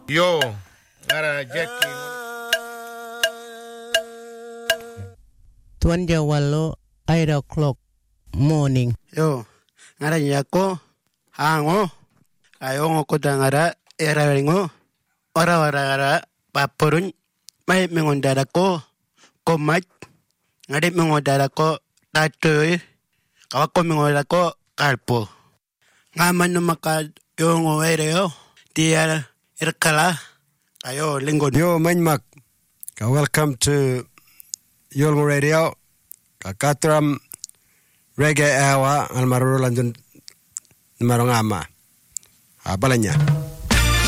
Yo, ngara Jackie. Tuan Jawalo 8 o'clock morning. Yo, ngara yako hango ayongo kodangara eraringo ora paporun mai mengondara ko komat ngade mengondara ko tatoy kawako mengondara ko kalpo ngamano maka yongo ereo dia erkala ayo linggo Yo manmak. Welcome to Yolmo Radio. Kakatram Reggae Hour al marulanjun marongama. Abalanya.